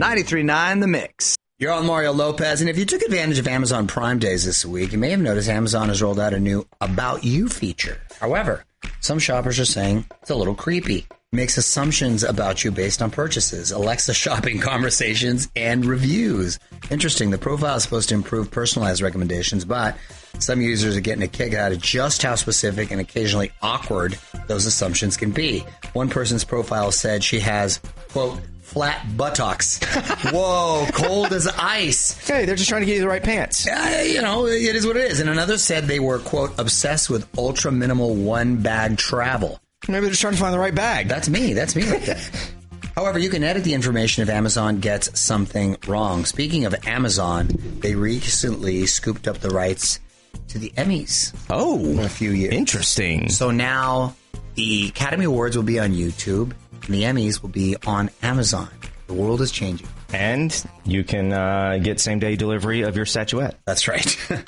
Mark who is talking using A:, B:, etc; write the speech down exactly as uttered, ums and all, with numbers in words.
A: ninety-three point nine The Mix.
B: You're on Mario Lopez, and if you took advantage of Amazon Prime Days this week, you may have noticed Amazon has rolled out a new About You feature. However, some shoppers are saying it's a little creepy. It makes assumptions about you based on purchases, Alexa shopping conversations, and reviews. Interesting, the profile is supposed to improve personalized recommendations, but some users are getting a kick out of just how specific and occasionally awkward those assumptions can be. One person's profile said she has, quote, flat buttocks. Whoa, cold as ice.
C: Hey, they're just trying to get you the right pants.
B: Uh, you know, it is what it is. And another said they were, quote, obsessed with ultra minimal one bag travel.
C: Maybe they're just trying to find the right bag.
B: That's me. That's me right there. However, you can edit the information if Amazon gets something wrong. Speaking of Amazon, they recently scooped up the rights to the Emmys.
C: Oh,
B: in a few years.
C: Interesting.
B: So now the Academy Awards will be on YouTube, and the Emmys will be on Amazon. The world is changing.
C: And you can uh, get same-day delivery of your statuette.
B: That's right.